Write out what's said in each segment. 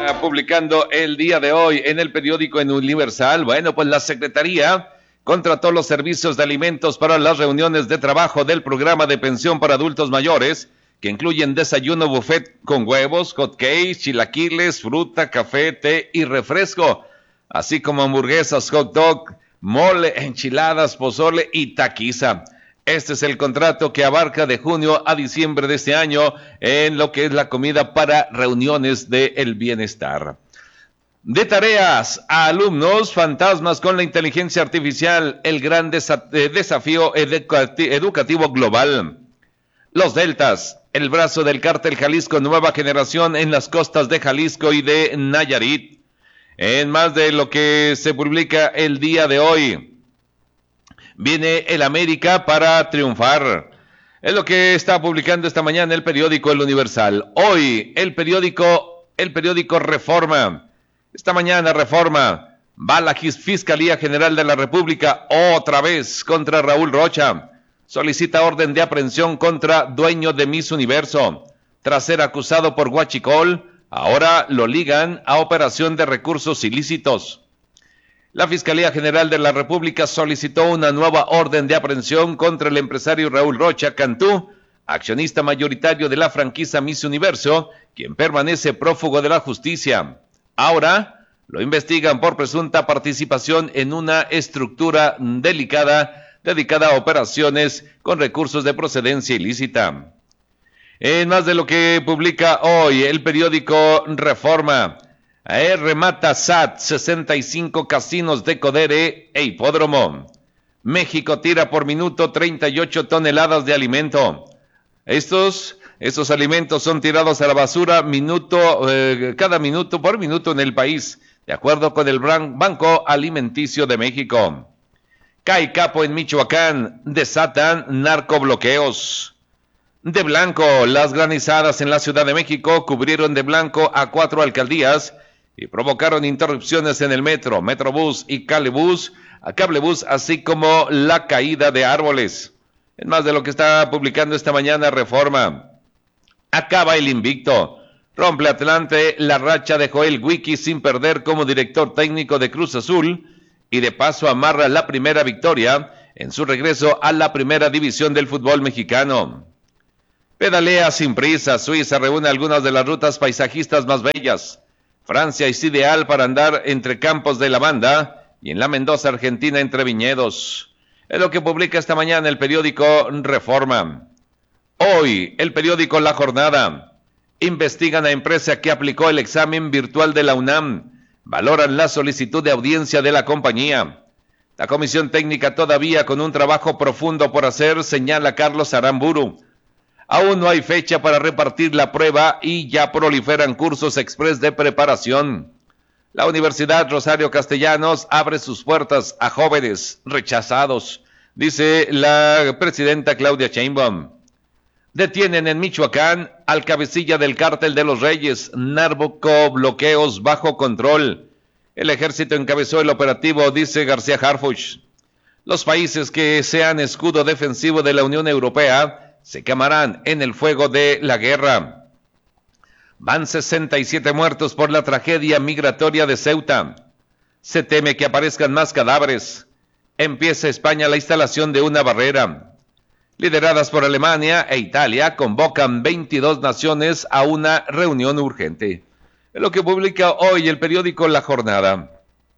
Publicando el día de hoy en el periódico en Universal. Bueno, pues la Secretaría contrató los servicios de alimentos para las reuniones de trabajo del programa de pensión para adultos mayores, que incluyen desayuno buffet con huevos, hot cakes, chilaquiles, fruta, café, té y refresco, así como hamburguesas, hot dog, mole, enchiladas, pozole y taquiza. Este es el contrato que abarca de junio a diciembre de este año en lo que es la comida para reuniones del bienestar. De tareas a alumnos, fantasmas con la inteligencia artificial, el gran desafío educativo global. Los Deltas, el brazo del cártel Jalisco Nueva Generación en las costas de Jalisco y de Nayarit. En más de lo que se publica el día de hoy, viene el América para triunfar. Es lo que está publicando esta mañana el periódico El Universal. Hoy, el periódico Reforma. Esta mañana Reforma. Va la Fiscalía General de la República otra vez contra Raúl Rocha. Solicita orden de aprehensión contra dueño de Miss Universo. Tras ser acusado por huachicol, ahora lo ligan a operación de recursos ilícitos. La Fiscalía General de la República solicitó una nueva orden de aprehensión contra el empresario Raúl Rocha Cantú, accionista mayoritario de la franquicia Miss Universo, quien permanece prófugo de la justicia. Ahora lo investigan por presunta participación en una estructura dedicada a operaciones con recursos de procedencia ilícita. En más de lo que publica hoy el periódico Reforma, remata SAT 65 casinos de Codere e hipódromo. México tira por minuto 38 toneladas de alimento. Estos alimentos son tirados a la basura cada minuto por minuto en el país, de acuerdo con el Banco Alimenticio de México. Cae capo en Michoacán, desatan narcobloqueos. De blanco, las granizadas en la Ciudad de México cubrieron de blanco a 4 alcaldías y provocaron interrupciones en el metro, Metrobús y Cablebús, así como la caída de árboles. En más de lo que está publicando esta mañana Reforma. Acaba el invicto. Rompe Atlante la racha de Joel Wiki sin perder como director técnico de Cruz Azul y de paso amarra la primera victoria en su regreso a la primera división del fútbol mexicano. Pedalea sin prisa. Suiza reúne algunas de las rutas paisajistas más bellas. Francia es ideal para andar entre campos de lavanda y en la Mendoza Argentina entre viñedos. Es lo que publica esta mañana el periódico Reforma. Hoy, el periódico La Jornada. Investigan a empresa que aplicó el examen virtual de la UNAM. Valoran la solicitud de audiencia de la compañía. La comisión técnica todavía con un trabajo profundo por hacer, señala Carlos Aramburu. Aún no hay fecha para repartir la prueba y ya proliferan cursos express de preparación. La Universidad Rosario Castellanos abre sus puertas a jóvenes rechazados, dice la presidenta Claudia Sheinbaum. Detienen en Michoacán al cabecilla del cártel de los Reyes, narcobloqueos bajo control. El ejército encabezó el operativo, dice García Harfuch. Los países que sean escudo defensivo de la Unión Europea se quemarán en el fuego de la guerra. Van 67 muertos por la tragedia migratoria de Ceuta. Se teme que aparezcan más cadáveres. Empieza España la instalación de una barrera. Lideradas por Alemania e Italia, convocan 22 naciones a una reunión urgente. Es lo que publica hoy el periódico La Jornada.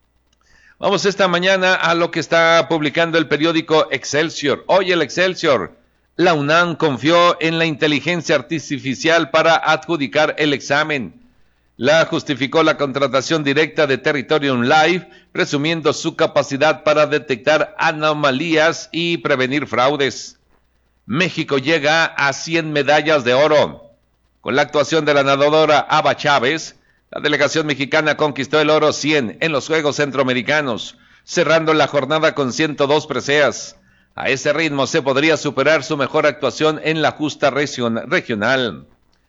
Vamos esta mañana a lo que está publicando el periódico Excelsior. Hoy el Excelsior. La UNAM confió en la inteligencia artificial para adjudicar el examen. La justificó la contratación directa de Territorium Live, presumiendo su capacidad para detectar anomalías y prevenir fraudes. México llega a 100 medallas de oro. Con la actuación de la nadadora Ava Chávez, la delegación mexicana conquistó el oro 100 en los Juegos Centroamericanos, cerrando la jornada con 102 preseas. A ese ritmo se podría superar su mejor actuación en la justa regional.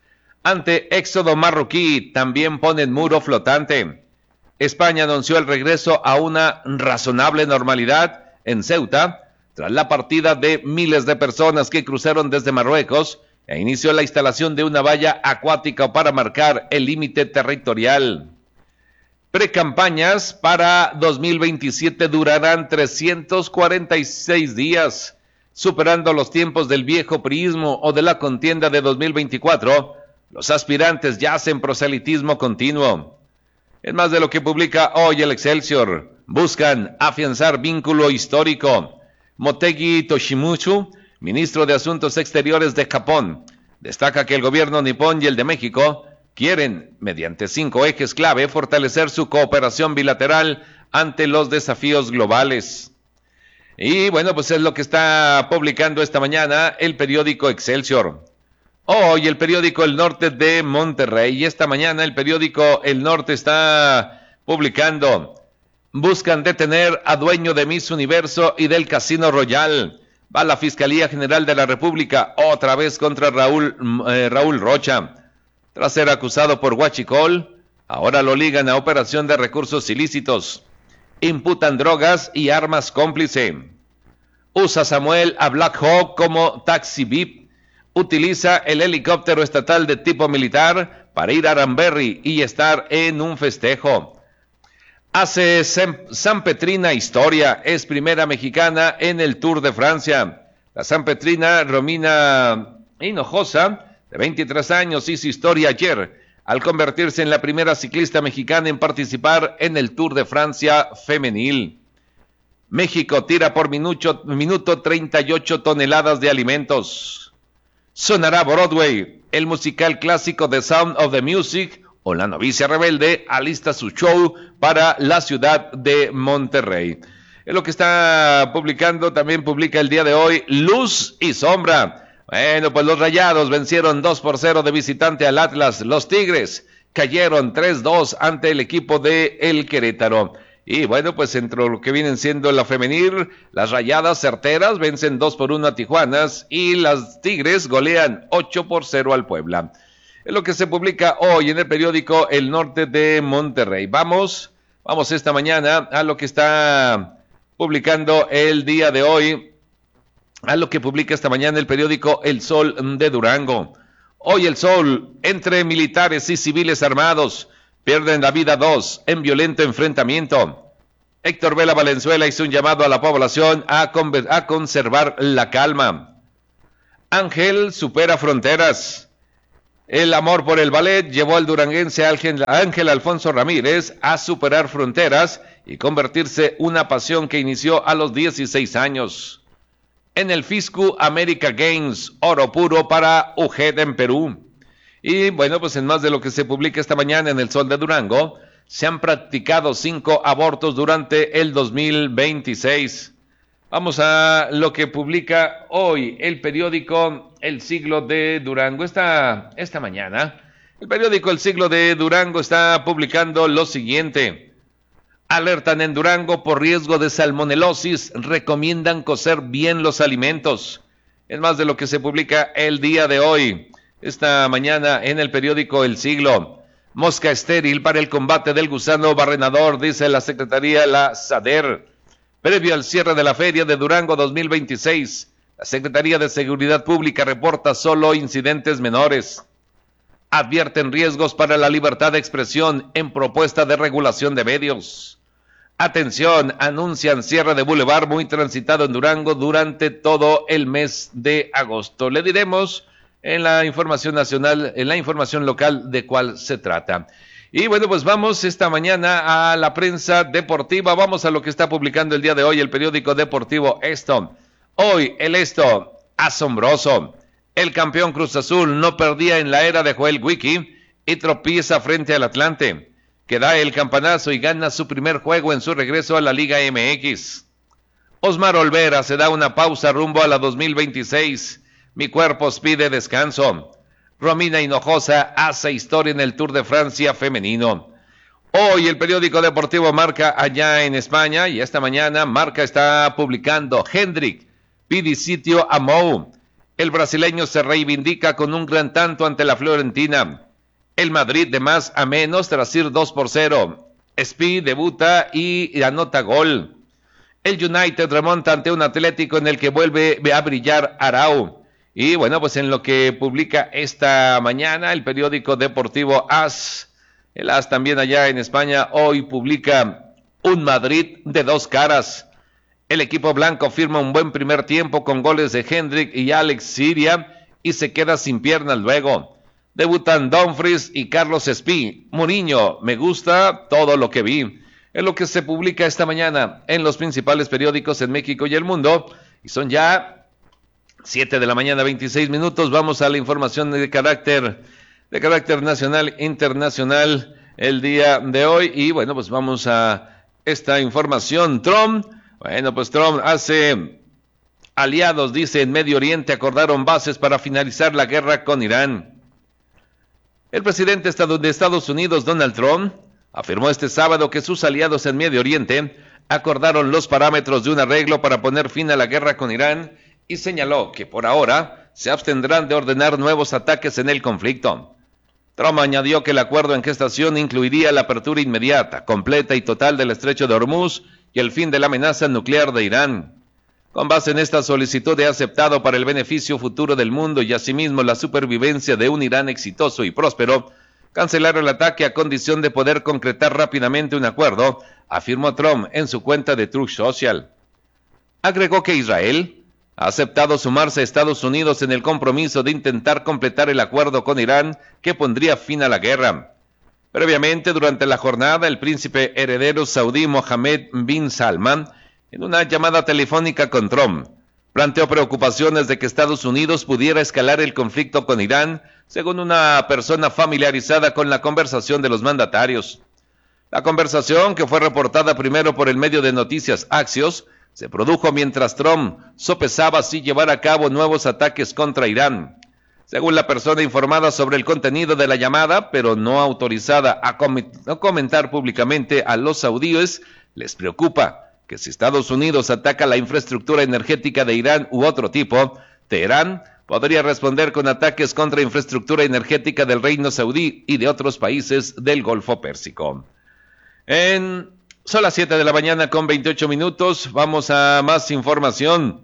Ante éxodo marroquí, también ponen muro flotante. España anunció el regreso a una razonable normalidad en Ceuta, tras la partida de miles de personas que cruzaron desde Marruecos inició la instalación de una valla acuática para marcar el límite territorial. Precampañas para 2027 durarán 346 días, superando los tiempos del viejo priismo o de la contienda de 2024. Los aspirantes ya hacen proselitismo continuo. En más de lo que publica hoy el Excelsior, buscan afianzar vínculo histórico. Motegi Toshimitsu, ministro de Asuntos Exteriores de Japón, destaca que el gobierno nipón y el de México quieren, mediante 5 ejes clave, fortalecer su cooperación bilateral ante los desafíos globales. Y bueno, pues es lo que está publicando esta mañana el periódico Excelsior. Hoy el periódico El Norte de Monterrey, y esta mañana el periódico El Norte está publicando: buscan detener a dueño de Miss Universo y del Casino Royal. Va la Fiscalía General de la República otra vez contra Raúl Rocha. Tras ser acusado por huachicol, ahora lo ligan a operación de recursos ilícitos. Imputan drogas y armas cómplice. Usa Samuel a Black Hawk como taxi VIP. Utiliza el helicóptero estatal de tipo militar para ir a Aranberry y estar en un festejo. Hace Sanpetrina historia, es primera mexicana en el Tour de Francia. La sanpetrina Romina Hinojosa, de 23 años, hizo historia ayer al convertirse en la primera ciclista mexicana en participar en el Tour de Francia femenil. México tira por minuto 38 toneladas de alimentos. Sonará Broadway, el musical clásico de Sound of the Music, o La novicia rebelde, alista su show para la ciudad de Monterrey. Es lo que está publicando, también publica el día de hoy, Luz y Sombra. Bueno, pues los Rayados vencieron 2-0 de visitante al Atlas. Los Tigres cayeron 3-2 ante el equipo de el Querétaro. Y bueno, pues entre lo que vienen siendo la femenil, las Rayadas certeras vencen 2-1 a Tijuanas y las Tigres golean 8-0 al Puebla. Es lo que se publica hoy en el periódico El Norte de Monterrey. Vamos esta mañana a lo que está publicando el día de hoy, a lo que publica esta mañana el periódico El Sol de Durango. Hoy El Sol: entre militares y civiles armados, pierden la vida 2 en violento enfrentamiento. Héctor Vela Valenzuela hizo un llamado a la población a conservar la calma. Ángel supera fronteras. El amor por el ballet llevó al duranguense Ángel Alfonso Ramírez a superar fronteras y convertirse en una pasión que inició a los 16 años. En el Fiscu America Games, oro puro para UGED en Perú. Y bueno, pues en más de lo que se publica esta mañana en El Sol de Durango, se han practicado 5 abortos durante el 2026. Vamos a lo que publica hoy el periódico El Siglo de Durango. Esta mañana, el periódico El Siglo de Durango está publicando lo siguiente: alertan en Durango por riesgo de salmonelosis, recomiendan cocer bien los alimentos. Es más de lo que se publica el día de hoy, esta mañana, en el periódico El Siglo. Mosca estéril para el combate del gusano barrenador, dice la Secretaría, la SADER. Previo al cierre de la Feria de Durango 2026, la Secretaría de Seguridad Pública reporta solo incidentes menores. Advierten riesgos para la libertad de expresión en propuesta de regulación de medios. Atención, anuncian cierre de bulevar muy transitado en Durango durante todo el mes de agosto. Le diremos en la información nacional, en la información local, de cuál se trata. Y bueno, pues vamos esta mañana a la prensa deportiva. Vamos a lo que está publicando el día de hoy el periódico deportivo Esto. Hoy el Esto: asombroso. El campeón Cruz Azul no perdía en la era de Joel Wiki y tropieza frente al Atlante, que da el campanazo y gana su primer juego en su regreso a la Liga MX. Osmar Olvera se da una pausa rumbo a la 2026. Mi cuerpo pide descanso. Romina Hinojosa hace historia en el Tour de Francia femenino. Hoy el periódico deportivo Marca allá en España, y esta mañana Marca está publicando: Hendrik pide sitio a Mou. El brasileño se reivindica con un gran tanto ante la Fiorentina. El Madrid de más a menos tras ir 2-0. Speed debuta y anota gol. El United remonta ante un Atlético en el que vuelve a brillar Arau. Y bueno, pues en lo que publica esta mañana el periódico deportivo AS, el AS también allá en España, hoy publica un Madrid de dos caras. El equipo blanco firma un buen primer tiempo con goles de Hendrik y Alex Siria y se queda sin piernas luego. Debutan Dumfries y Carlos Espí. Mourinho, me gusta todo lo que vi. Es lo que se publica esta mañana en los principales periódicos en México y el mundo. Y son ya 7 de la mañana, 26 minutos. Vamos a la información de carácter nacional, internacional el día de hoy. Y bueno, pues vamos a esta información. Trump hace aliados, dice, en Medio Oriente acordaron bases para finalizar la guerra con Irán. El presidente de Estados Unidos, Donald Trump, afirmó este sábado que sus aliados en Medio Oriente acordaron los parámetros de un arreglo para poner fin a la guerra con Irán y señaló que por ahora se abstendrán de ordenar nuevos ataques en el conflicto. Trump añadió que el acuerdo en gestación incluiría la apertura inmediata, completa y total del estrecho de Hormuz y el fin de la amenaza nuclear de Irán. Con base en esta solicitud he aceptado para el beneficio futuro del mundo y asimismo la supervivencia de un Irán exitoso y próspero, cancelar el ataque a condición de poder concretar rápidamente un acuerdo, afirmó Trump en su cuenta de Truth Social. Agregó que Israel ha aceptado sumarse a Estados Unidos en el compromiso de intentar completar el acuerdo con Irán que pondría fin a la guerra. Previamente, durante la jornada, el príncipe heredero saudí Mohammed bin Salman, en una llamada telefónica con Trump, planteó preocupaciones de que Estados Unidos pudiera escalar el conflicto con Irán, según una persona familiarizada con la conversación de los mandatarios. La conversación, que fue reportada primero por el medio de noticias Axios, se produjo mientras Trump sopesaba si llevar a cabo nuevos ataques contra Irán. Según la persona informada sobre el contenido de la llamada, pero no autorizada a comentar públicamente, a los saudíes les preocupa que si Estados Unidos ataca la infraestructura energética de Irán u otro tipo, Teherán podría responder con ataques contra infraestructura energética del Reino Saudí y de otros países del Golfo Pérsico. Son las 7 de la mañana con 28 minutos. Vamos a más información.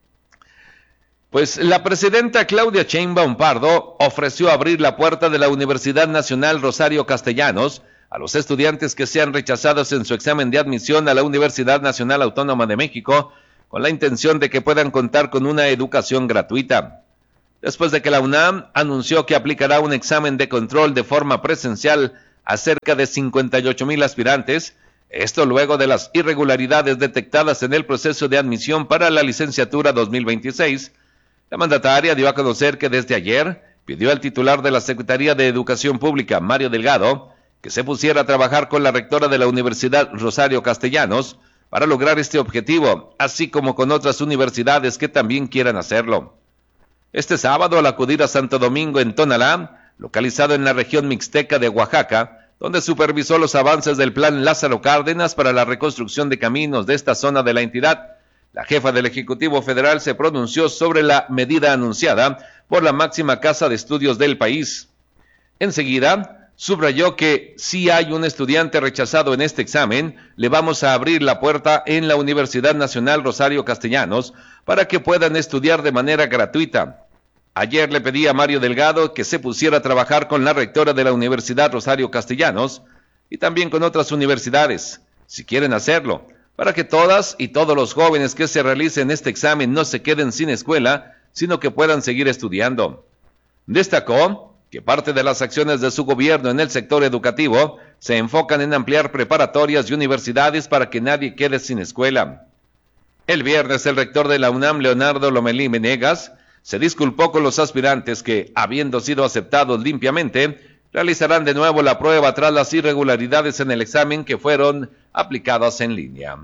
Pues la presidenta Claudia Sheinbaum Pardo ofreció abrir la puerta de la Universidad Nacional Rosario Castellanos a los estudiantes que sean rechazados en su examen de admisión a la Universidad Nacional Autónoma de México, con la intención de que puedan contar con una educación gratuita. Después de que la UNAM anunció que aplicará un examen de control de forma presencial a cerca de 58,000 aspirantes, esto luego de las irregularidades detectadas en el proceso de admisión para la licenciatura 2026, la mandataria dio a conocer que desde ayer pidió al titular de la Secretaría de Educación Pública, Mario Delgado, que se pusiera a trabajar con la rectora de la Universidad Rosario Castellanos para lograr este objetivo, así como con otras universidades que también quieran hacerlo. Este sábado, al acudir a Santo Domingo en Tonalá, localizado en la región mixteca de Oaxaca, donde supervisó los avances del Plan Lázaro Cárdenas para la reconstrucción de caminos de esta zona de la entidad, la jefa del Ejecutivo Federal se pronunció sobre la medida anunciada por la máxima casa de estudios del país. Enseguida, subrayó que si hay un estudiante rechazado en este examen, le vamos a abrir la puerta en la Universidad Nacional Rosario Castellanos para que puedan estudiar de manera gratuita. Ayer le pedí a Mario Delgado que se pusiera a trabajar con la rectora de la Universidad Rosario Castellanos y también con otras universidades, si quieren hacerlo, para que todas y todos los jóvenes que se realicen este examen no se queden sin escuela, sino que puedan seguir estudiando. Destacó que parte de las acciones de su gobierno en el sector educativo se enfocan en ampliar preparatorias y universidades para que nadie quede sin escuela. El viernes, el rector de la UNAM, Leonardo Lomelí Menegas, se disculpó con los aspirantes que, habiendo sido aceptados limpiamente, realizarán de nuevo la prueba tras las irregularidades en el examen que fueron aplicadas en línea.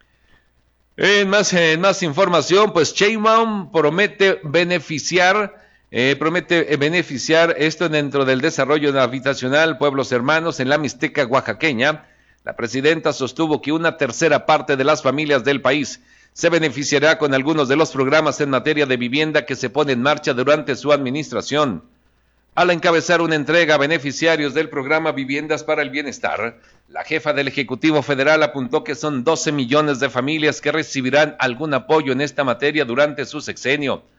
En más información, pues Sheinbaum promete beneficiar esto dentro del desarrollo habitacional Pueblos Hermanos en la Mixteca oaxaqueña. La presidenta sostuvo que una tercera parte de las familias del país se beneficiará con algunos de los programas en materia de vivienda que se ponen en marcha durante su administración. Al encabezar una entrega a beneficiarios del programa Viviendas para el Bienestar, la jefa del Ejecutivo Federal apuntó que son 12 millones de familias que recibirán algún apoyo en esta materia durante su sexenio.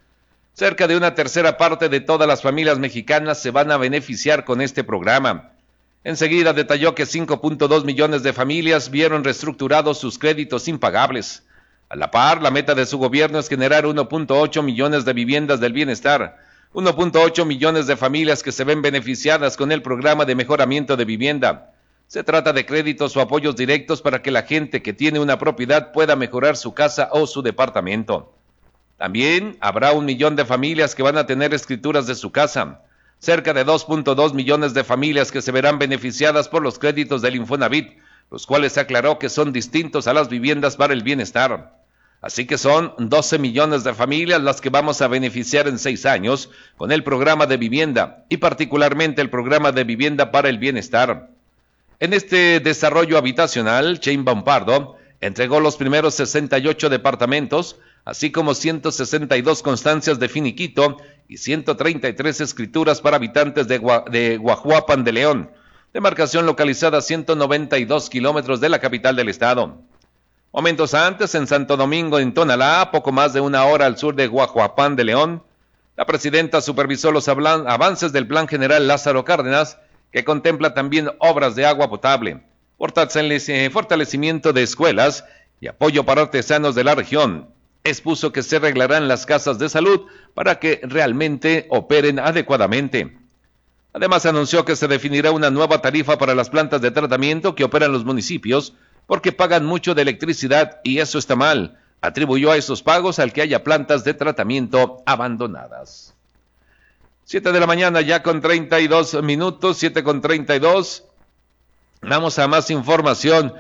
Cerca de una tercera parte de todas las familias mexicanas se van a beneficiar con este programa. Enseguida detalló que 5.2 millones de familias vieron reestructurados sus créditos impagables. A la par, la meta de su gobierno es generar 1.8 millones de viviendas del bienestar, 1.8 millones de familias que se ven beneficiadas con el programa de mejoramiento de vivienda. Se trata de créditos o apoyos directos para que la gente que tiene una propiedad pueda mejorar su casa o su departamento. También habrá 1 millón de familias que van a tener escrituras de su casa. Cerca de 2.2 millones de familias que se verán beneficiadas por los créditos del Infonavit, los cuales se aclaró que son distintos a las viviendas para el bienestar. Así que son 12 millones de familias las que vamos a beneficiar en 6 años con el programa de vivienda y particularmente el programa de vivienda para el bienestar. En este desarrollo habitacional, Sheinbaum Pardo entregó los primeros 68 departamentos, así como 162 constancias de finiquito y 133 escrituras para habitantes de Guajuapan de León, demarcación localizada a 192 kilómetros de la capital del estado. Momentos antes, en Santo Domingo, en Tonalá, poco más de 1 hora al sur de Guajuapan de León, la presidenta supervisó los avances del Plan General Lázaro Cárdenas, que contempla también obras de agua potable, fortalecimiento de escuelas y apoyo para artesanos de la región. Expuso que se arreglarán las casas de salud para que realmente operen adecuadamente. Además, anunció que se definirá una nueva tarifa para las plantas de tratamiento que operan los municipios porque pagan mucho de electricidad y eso está mal. Atribuyó a esos pagos al que haya plantas de tratamiento abandonadas. 7 de la mañana ya con 32 minutos, 7 con 32. Vamos a más información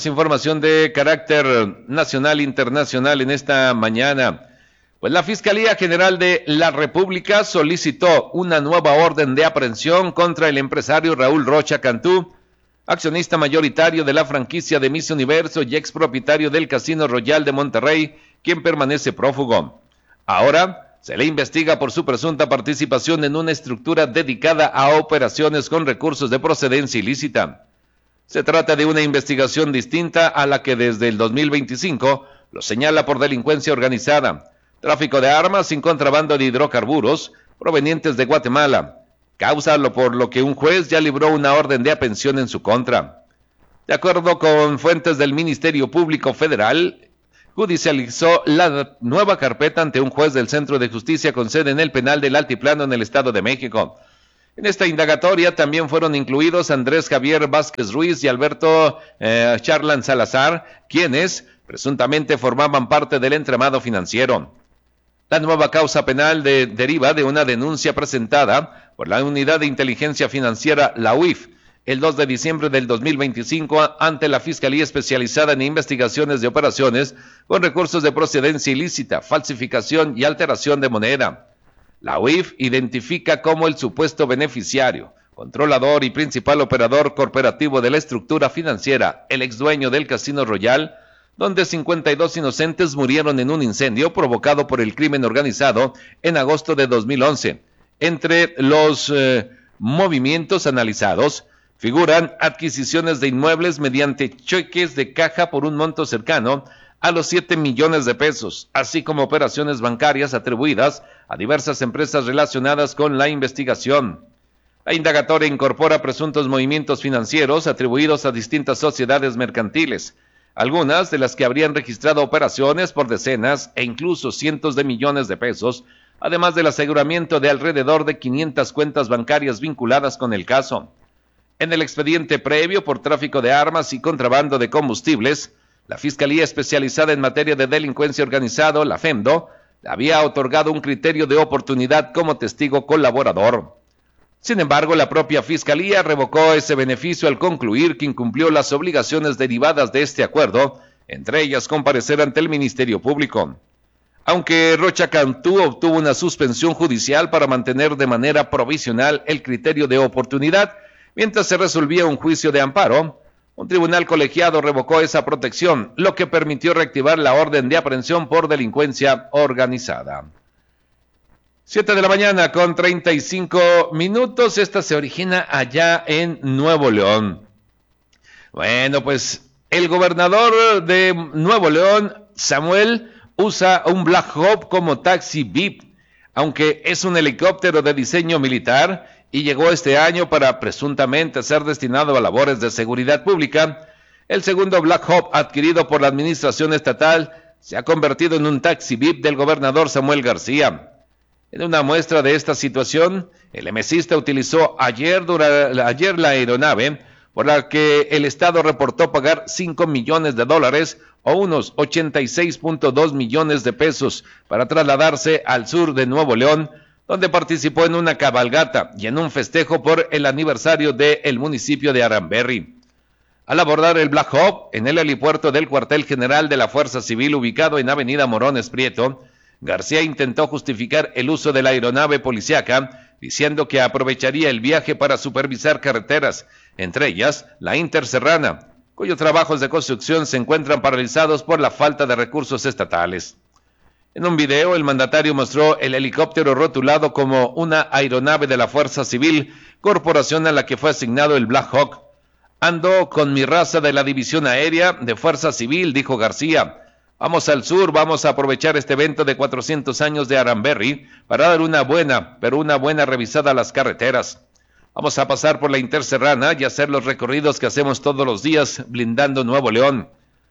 de carácter nacional e internacional en esta mañana. Pues la Fiscalía General de la República solicitó una nueva orden de aprehensión contra el empresario Raúl Rocha Cantú, accionista mayoritario de la franquicia de Miss Universo y expropietario del Casino Royal de Monterrey, quien permanece prófugo. Ahora se le investiga por su presunta participación en una estructura dedicada a operaciones con recursos de procedencia ilícita. Se trata de una investigación distinta a la que desde el 2025 lo señala por delincuencia organizada, tráfico de armas y contrabando de hidrocarburos provenientes de Guatemala, causa por lo que un juez ya libró una orden de aprehensión en su contra. De acuerdo con fuentes del Ministerio Público Federal, judicializó la nueva carpeta ante un juez del Centro de Justicia con sede en el penal del Altiplano en el Estado de México. En esta indagatoria también fueron incluidos Andrés Javier Vázquez Ruiz y Alberto Charlan Salazar, quienes presuntamente formaban parte del entramado financiero. La nueva causa penal deriva de una denuncia presentada por la Unidad de Inteligencia Financiera, la UIF, el 2 de diciembre del 2025 ante la Fiscalía Especializada en Investigaciones de Operaciones con recursos de procedencia ilícita, falsificación y alteración de moneda. La UIF identifica como el supuesto beneficiario, controlador y principal operador corporativo de la estructura financiera, el exdueño del Casino Royal, donde 52 inocentes murieron en un incendio provocado por el crimen organizado en agosto de 2011. Entre los movimientos analizados figuran adquisiciones de inmuebles mediante cheques de caja por un monto cercano a los 7 millones de pesos, así como operaciones bancarias atribuidas a diversas empresas relacionadas con la investigación. La indagatoria incorpora presuntos movimientos financieros atribuidos a distintas sociedades mercantiles, algunas de las que habrían registrado operaciones por decenas e incluso cientos de millones de pesos, además del aseguramiento de alrededor de 500 cuentas bancarias vinculadas con el caso. En el expediente previo por tráfico de armas y contrabando de combustibles, la Fiscalía Especializada en Materia de Delincuencia Organizada, la FEMDO, había otorgado un criterio de oportunidad como testigo colaborador. Sin embargo, la propia Fiscalía revocó ese beneficio al concluir que incumplió las obligaciones derivadas de este acuerdo, entre ellas comparecer ante el Ministerio Público. Aunque Rocha Cantú obtuvo una suspensión judicial para mantener de manera provisional el criterio de oportunidad, mientras se resolvía un juicio de amparo, un tribunal colegiado revocó esa protección, lo que permitió reactivar la orden de aprehensión por delincuencia organizada. 7 de la mañana con 35 minutos, esta se origina allá en Nuevo León. Bueno, pues el gobernador de Nuevo León, Samuel, usa un Black Hawk como taxi VIP. Aunque es un helicóptero de diseño militar y llegó este año para presuntamente ser destinado a labores de seguridad pública, el segundo Black Hawk adquirido por la administración estatal se ha convertido en un taxi VIP del gobernador Samuel García. En una muestra de esta situación, el MCista utilizó ayer la aeronave por la que el Estado reportó pagar $5 millones o unos 86.2 millones de pesos para trasladarse al sur de Nuevo León, donde participó en una cabalgata y en un festejo por el aniversario del municipio de Aranberry. Al abordar el Black Hawk en el helipuerto del cuartel general de la Fuerza Civil ubicado en Avenida Morones Prieto, García intentó justificar el uso de la aeronave policíaca, diciendo que aprovecharía el viaje para supervisar carreteras, entre ellas la Interserrana, cuyos trabajos de construcción se encuentran paralizados por la falta de recursos estatales. En un video, el mandatario mostró el helicóptero rotulado como una aeronave de la Fuerza Civil, corporación a la que fue asignado el Black Hawk. Ando con mi raza de la División Aérea de Fuerza Civil, dijo García. Vamos al sur, vamos a aprovechar este evento de 400 años de Aranberry para dar una buena revisada a las carreteras. Vamos a pasar por la Interserrana y hacer los recorridos que hacemos todos los días blindando Nuevo León.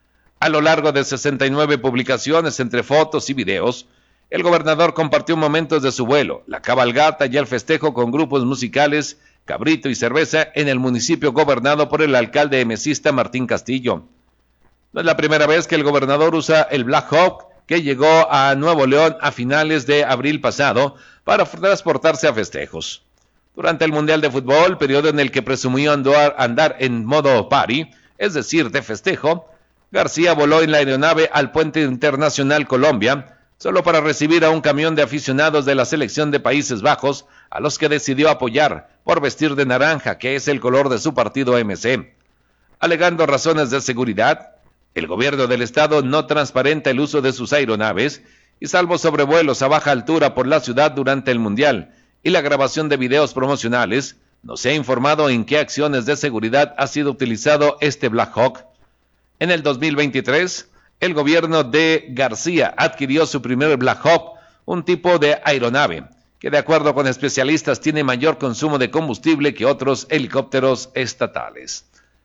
A lo largo de 69 publicaciones entre fotos y videos, el gobernador compartió momentos de su vuelo, la cabalgata y el festejo con grupos musicales, cabrito y cerveza en el municipio gobernado por el alcalde emecista Martín Castillo. No es la primera vez que el gobernador usa el Black Hawk, que llegó a Nuevo León a finales de abril pasado para transportarse a festejos. Durante el Mundial de Fútbol, periodo en el que presumió andar en modo party, es decir, de festejo, García voló en la aeronave al Puente Internacional Colombia, solo para recibir a un camión de aficionados de la selección de Países Bajos, a los que decidió apoyar por vestir de naranja, que es el color de su partido MC. Alegando razones de seguridad, el gobierno del estado no transparenta el uso de sus aeronaves y salvo sobrevuelos a baja altura por la ciudad durante el Mundial y la grabación de videos promocionales, no se ha informado en qué acciones de seguridad ha sido utilizado este Black Hawk. En el 2023, el gobierno de García adquirió su primer Black Hawk, un tipo de aeronave que de acuerdo con especialistas tiene mayor consumo de combustible que otros helicópteros estatales.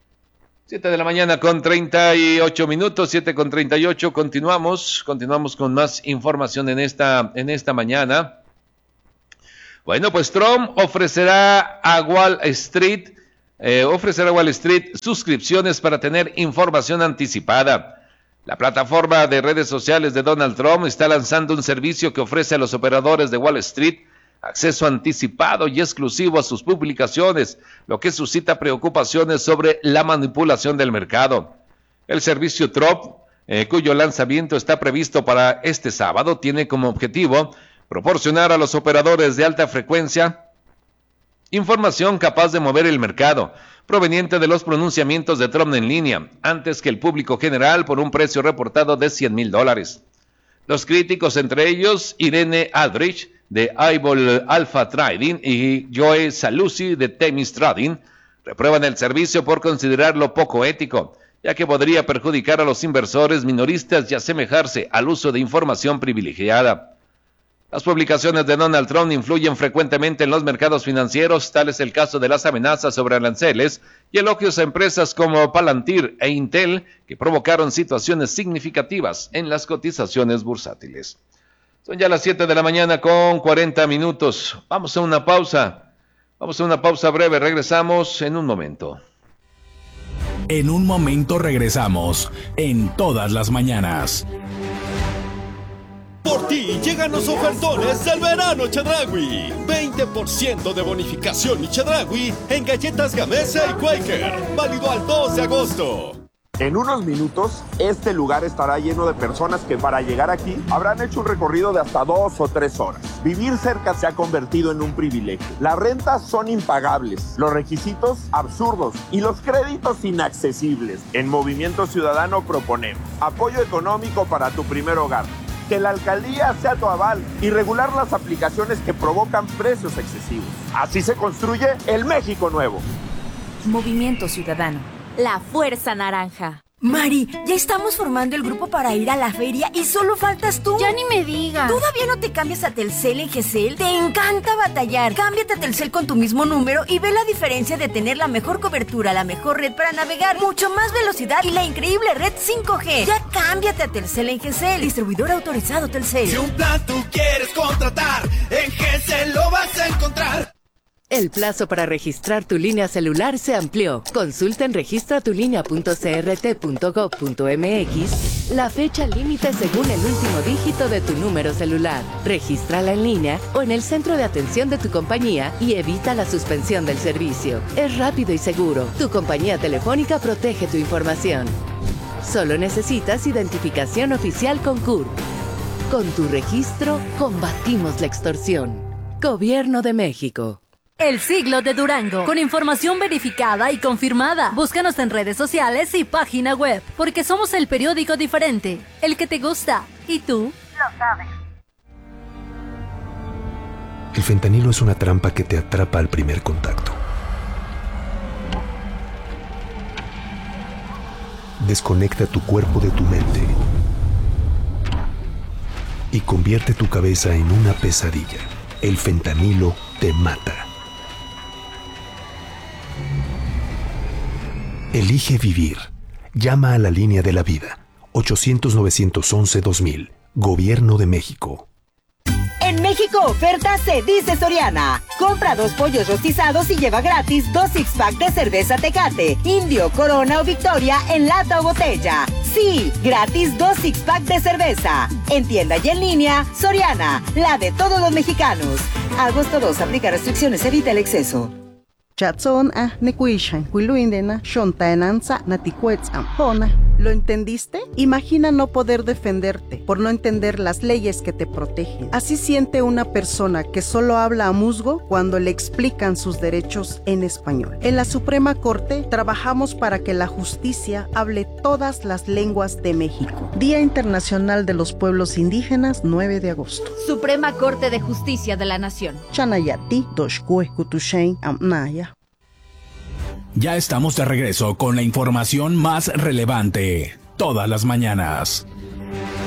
7 de la mañana con 38 minutos, 7 con 38, continuamos con más información en esta mañana. Bueno, pues Trump ofrecerá a Wall Street suscripciones para tener información anticipada. La plataforma de redes sociales de Donald Trump está lanzando un servicio que ofrece a los operadores de Wall Street acceso anticipado y exclusivo a sus publicaciones, lo que suscita preocupaciones sobre la manipulación del mercado. El servicio Trump, cuyo lanzamiento está previsto para este sábado, tiene como objetivo proporcionar a los operadores de alta frecuencia información capaz de mover el mercado, proveniente de los pronunciamientos de Trump en línea, antes que el público general por un precio reportado de $100,000. Los críticos, entre ellos Irene Aldrich, de Eyeball Alpha Trading, y Joe Saluzzi, de Themis Trading, reprueban el servicio por considerarlo poco ético, ya que podría perjudicar a los inversores minoristas y asemejarse al uso de información privilegiada. Las publicaciones de Donald Trump influyen frecuentemente en los mercados financieros, tal es el caso de las amenazas sobre aranceles y elogios a empresas como Palantir e Intel, que provocaron situaciones significativas en las cotizaciones bursátiles. Son ya las 7 de la mañana con 40 minutos. Vamos a una pausa breve, regresamos en un momento. En un momento regresamos, en todas las mañanas. Por ti llegan los ofertones del verano Chedraui. 20% de bonificación y Chedraui en galletas Gamesa y Quaker. Válido al 2 de agosto. En unos minutos, este lugar estará lleno de personas que para llegar aquí habrán hecho un recorrido de hasta 2 o 3 horas. Vivir cerca se ha convertido en un privilegio. Las rentas son impagables, los requisitos absurdos y los créditos inaccesibles. En Movimiento Ciudadano proponemos apoyo económico para tu primer hogar, que la alcaldía sea tu aval y regular las aplicaciones que provocan precios excesivos. Así se construye el México nuevo. Movimiento Ciudadano. La fuerza naranja. Mari, ya estamos formando el grupo para ir a la feria y solo faltas tú. Ya ni me digas. ¿Todavía no te cambias a Telcel en GCL? Te encanta batallar. Cámbiate a Telcel con tu mismo número y ve la diferencia de tener la mejor cobertura, la mejor red para navegar, mucho más velocidad y la increíble red 5G. Ya cámbiate a Telcel en GCL. Distribuidor autorizado Telcel. Si un plan tú quieres contratar, en GCL lo vas a encontrar. El plazo para registrar tu línea celular se amplió. Consulta en registratulinea.crt.gov.mx la fecha límite según el último dígito de tu número celular. Regístrala en línea o en el centro de atención de tu compañía y evita la suspensión del servicio. Es rápido y seguro. Tu compañía telefónica protege tu información. Solo necesitas identificación oficial con CURP. Con tu registro, combatimos la extorsión. Gobierno de México. El siglo de Durango, con información verificada y confirmada. Búscanos en redes sociales y página web, porque somos el periódico diferente, el que te gusta, y tú lo sabes. El fentanilo es una trampa que te atrapa al primer contacto. Desconecta tu cuerpo de tu mente y convierte tu cabeza en una pesadilla. El fentanilo te mata. Elige vivir. Llama a la línea de la vida. 800-911-2000. Gobierno de México. En México oferta se dice Soriana. Compra 2 pollos rostizados y lleva gratis 2 six-pack de cerveza Tecate, Indio, Corona o Victoria en lata o botella. Sí, gratis 2 six-pack de cerveza. En tienda y en línea, Soriana, la de todos los mexicanos. Agosto 2, aplica restricciones, evita el exceso. Chatson nekuishan kuiluindena shontaenanza natikuetzam. ¿Lo entendiste? Imagina no poder defenderte por no entender las leyes que te protegen. Así siente una persona que solo habla a musgo cuando le explican sus derechos en español. En la Suprema Corte trabajamos para que la justicia hable todas las lenguas de México. Día Internacional de los Pueblos Indígenas, 9 de agosto. Suprema Corte de Justicia de la Nación. Chanayati doshkue kutushain amnaya. Ya estamos de regreso con la información más relevante todas las mañanas.